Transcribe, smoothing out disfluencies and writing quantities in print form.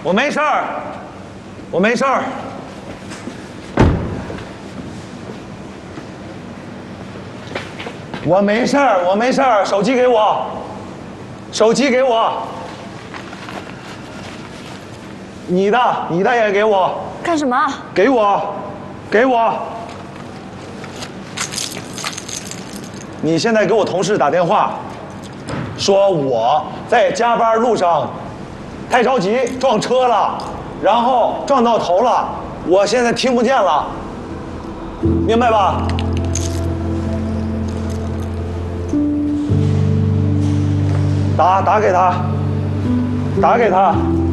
我没事儿，我没事儿。我没事儿，我没事儿。手机给我，手机给我。你的也给我。 干什么？ 给我，给我。你现在给我同事打电话，说我在加班路上太着急撞车了，然后撞到头了，我现在听不见了，明白吧？打给他，打给他。